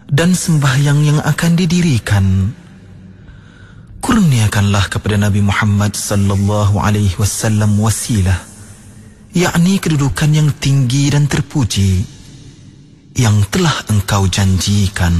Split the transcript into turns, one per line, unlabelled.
dan sembahyang yang akan didirikan. Kurniakanlah kepada Nabi Muhammad sallallahu alaihi wasallam wasilah, yakni kedudukan yang tinggi dan terpuji yang telah Engkau janjikan.